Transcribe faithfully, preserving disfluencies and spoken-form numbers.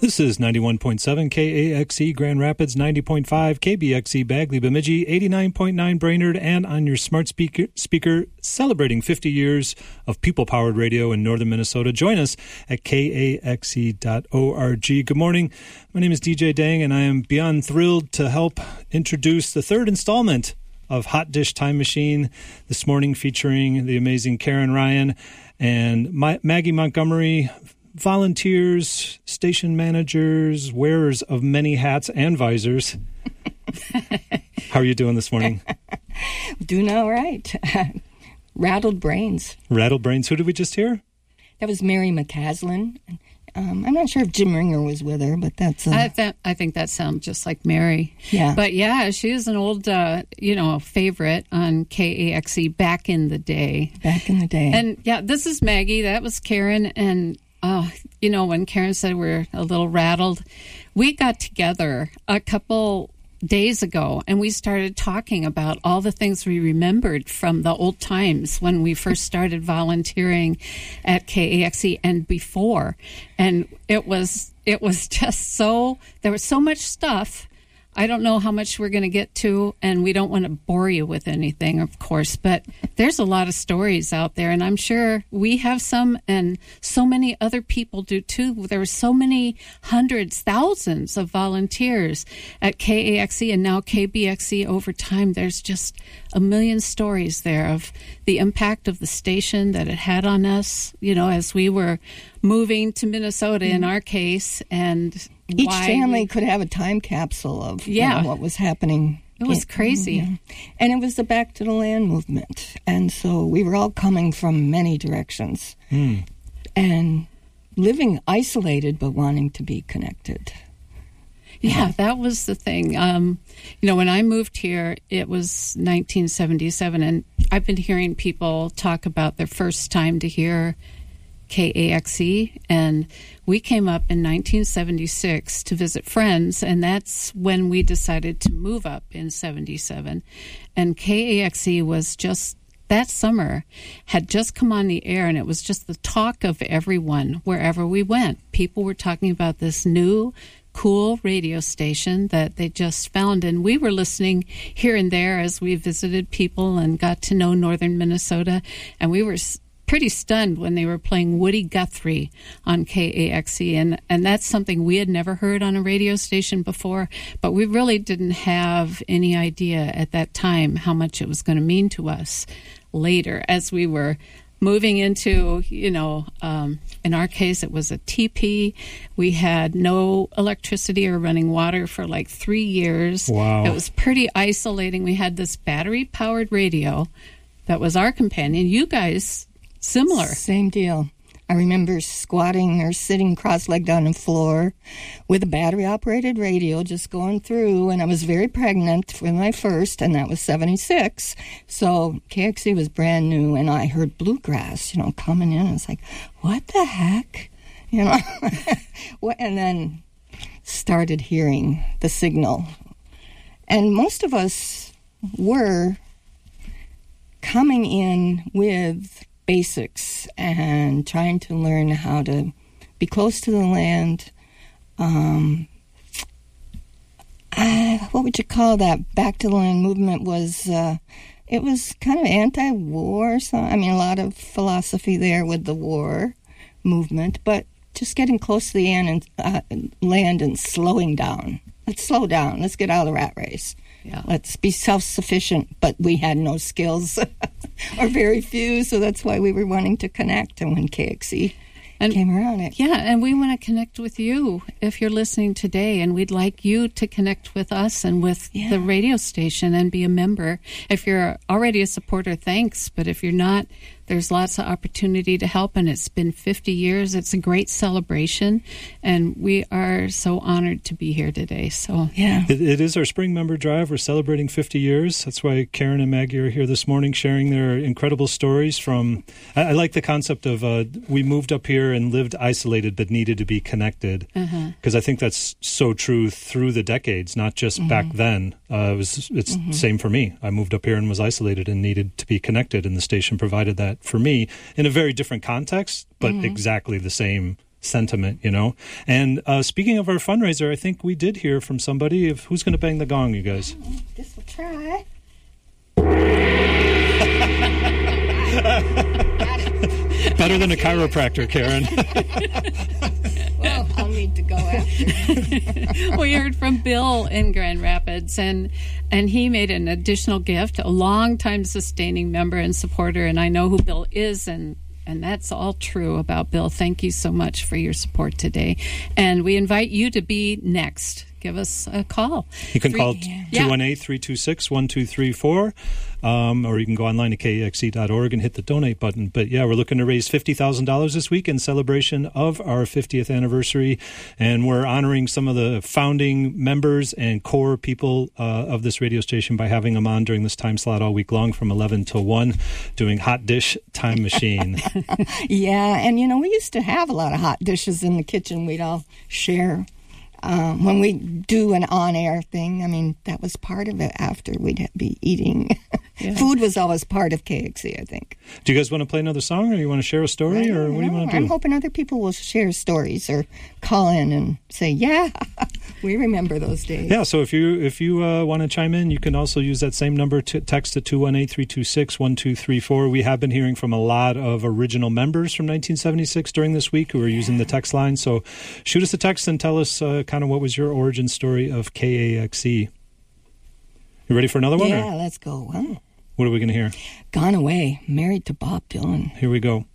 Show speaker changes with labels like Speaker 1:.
Speaker 1: This is ninety-one point seven K A X E Grand Rapids, ninety point five K B X E Bagley Bemidji, eighty-nine point nine Brainerd, and on your smart speaker, speaker celebrating fifty years of people-powered radio in northern Minnesota. Join us at K A X E dot org. Good morning. My name is D J Dang, and I am beyond thrilled to help introduce the third installment of Hot Dish Time Machine this morning, featuring the amazing Karen Ryan and My- Maggie Montgomery, volunteers, station managers, wearers of many hats and visors. How are you doing this morning?
Speaker 2: Doing all right. Rattled brains.
Speaker 1: Rattled brains. Who did we just hear?
Speaker 2: That was Mary McCaslin. Um, I'm not sure if Jim Ringer was with her, but that's... Uh,
Speaker 3: I, th- I think that sounds just like Mary.
Speaker 2: Yeah.
Speaker 3: But yeah, she is an old, uh, you know, favorite on K A X E back in the day.
Speaker 2: Back in the day.
Speaker 3: And yeah, this is Maggie. That was Karen. And, uh, you know, when Karen said we're a little rattled, we got together a couple days ago and we started talking about all the things we remembered from the old times when we first started volunteering at K A X E and before. And it was it was just so, there was so much stuff. I don't know how much we're going to get to, and we don't want to bore you with anything, of course, but there's a lot of stories out there, and I'm sure we have some, and so many other people do too. There were so many hundreds, thousands of volunteers at K A X E and now K B X E over time. There's just a million stories there of the impact of the station that it had on us, you know, as we were moving to Minnesota in our case, and
Speaker 2: each
Speaker 3: why
Speaker 2: family
Speaker 3: we,
Speaker 2: could have a time capsule of
Speaker 3: yeah.
Speaker 2: you know, what was happening.
Speaker 3: It was crazy.
Speaker 2: Yeah. And it was the Back to the Land movement. And so we were all coming from many directions
Speaker 1: mm.
Speaker 2: and living isolated but wanting to be connected.
Speaker 3: Yeah, that was the thing. Um, you know, when I moved here, it was nineteen seventy-seven, and I've been hearing people talk about their first time to hear K A X E, and we came up in nineteen seventy-six to visit friends, and that's when we decided to move up in seventy-seven. And K A X E was just, that summer, had just come on the air, and it was just the talk of everyone wherever we went. People were talking about this new, cool radio station that they just found, and we were listening here and there as we visited people and got to know northern Minnesota, and we were pretty stunned when they were playing Woody Guthrie on K A X E, and, and that's something we had never heard on a radio station before, but we really didn't have any idea at that time how much it was going to mean to us later as we were moving into, you know, um, in our case, it was a T P. We had no electricity or running water for like three years.
Speaker 1: Wow.
Speaker 3: It was pretty isolating. We had this battery-powered radio that was our companion. You guys... Similar.
Speaker 2: Same deal. I remember squatting or sitting cross-legged on the floor with a battery-operated radio just going through, and I was very pregnant for my first, and that was seventy-six. So K X E was brand new, and I heard bluegrass, you know, coming in. I was like, what the heck? You know? And then started hearing the signal. And most of us were coming in with basics and trying to learn how to be close to the land. Um, uh, what would you call that? Back to the Land movement was, uh, it was kind of anti-war. So, I mean, a lot of philosophy there with the war movement, but just getting close to the land and, uh, land and slowing down. Let's slow down. Let's get out of the rat race.
Speaker 3: Yeah.
Speaker 2: Let's be self-sufficient, but we had no skills or very few, so that's why we were wanting to connect. And when K X E and, came around it.
Speaker 3: Yeah, and we want to connect with you if you're listening today, and we'd like you to connect with us and with yeah. the radio station and be a member. If you're already a supporter, thanks, but if you're not, there's lots of opportunity to help, and it's been fifty years. It's a great celebration, and we are so honored to be here today. So
Speaker 2: yeah,
Speaker 1: it, it is our spring member drive. We're celebrating fifty years. That's why Karen and Maggie are here this morning sharing their incredible stories from, I, I like the concept of uh, we moved up here and lived isolated but needed to be connected, because uh-huh. I think that's so true through the decades, not just mm-hmm. back then. Uh, it was, it's mm-hmm. the same for me. I moved up here and was isolated and needed to be connected, and the station provided that for me in a very different context, but mm-hmm. exactly the same sentiment, you know. And uh, speaking of our fundraiser, I think we did hear from somebody. Of who's going to bang the gong, you guys?
Speaker 2: This will try.
Speaker 1: Better than a chiropractor, Karen.
Speaker 2: Well, I'll need to go after.
Speaker 3: We heard from Bill in Grand Rapids, and and he made an additional gift, a long-time sustaining member and supporter, and I know who Bill is, and and that's all true about Bill. Thank you so much for your support today. And we invite you to be next. Give us a call.
Speaker 1: You can
Speaker 3: Three,
Speaker 1: call
Speaker 3: yeah.
Speaker 1: two one eight, three two six, one two three four, um, or you can go online to K A X E dot org and hit the donate button. But yeah, we're looking to raise fifty thousand dollars this week in celebration of our fiftieth anniversary. And we're honoring some of the founding members and core people uh, of this radio station by having them on during this time slot all week long from eleven till one, doing Hot Dish Time Machine.
Speaker 2: Yeah, and you know, we used to have a lot of hot dishes in the kitchen we'd all share. Um, when we do an on-air thing, I mean, that was part of it after we'd be eating. Yeah. Food was always part of K X E, I think.
Speaker 1: Do you guys want to play another song, or you want to share a story, or what do you want to do?
Speaker 2: I'm hoping other people will share stories or call in and say, yeah, we remember those days.
Speaker 1: Yeah, so if you if you uh, want to chime in, you can also use that same number to text to two one eight, three two six, one two three four. We have been hearing from a lot of original members from nineteen seventy-six during this week who are using the text line. So shoot us a text and tell us uh, kind of what was your origin story of K A X E. You ready for another one?
Speaker 2: Yeah,
Speaker 1: or?
Speaker 2: let's go. Wow.
Speaker 1: What are we going to hear?
Speaker 2: Gone Away, Married to Bob Dylan.
Speaker 1: Here we go.